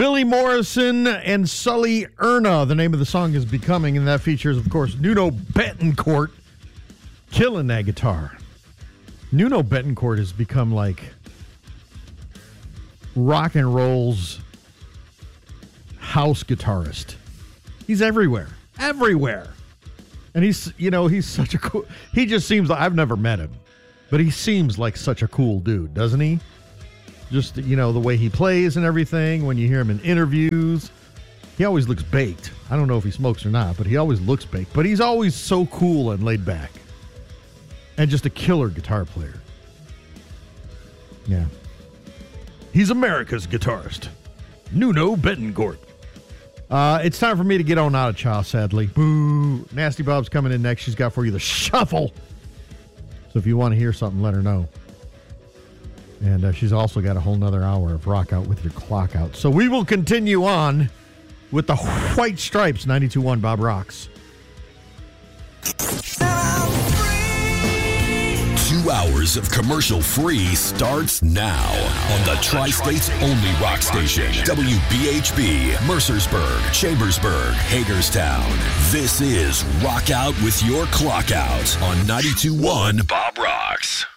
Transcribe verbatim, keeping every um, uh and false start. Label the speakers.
Speaker 1: Billy Morrison and Sully Erna. The name of the song is Becoming, and that features, of course, Nuno Bettencourt killing that guitar. Nuno Bettencourt has become like rock and roll's house guitarist. He's everywhere. Everywhere. And he's, you know, he's such a cool, he just seems like, I've never met him, but he seems like such a cool dude, doesn't he? Just, you know, the way he plays and everything, when you hear him in interviews, he always looks baked. I don't know if he smokes or not, but he always looks baked. But he's always so cool and laid back. And just a killer guitar player. Yeah. He's America's guitarist. Nuno Bettencourt. Uh, it's time for me to get on out of Chow, sadly. Boo. Nasty Bob's coming in next. She's got for you the shuffle. So if you want to hear something, let her know. And uh, she's also got a whole nother hour of Rock Out with Your Clock Out. So we will continue on with the White Stripes, ninety-two point one Bob Rocks.
Speaker 2: Two hours of commercial-free starts now on the Tri-State's only rock station, W B H B, Mercersburg, Chambersburg, Hagerstown. This is Rock Out with Your Clock Out on ninety-two point one Bob Rocks.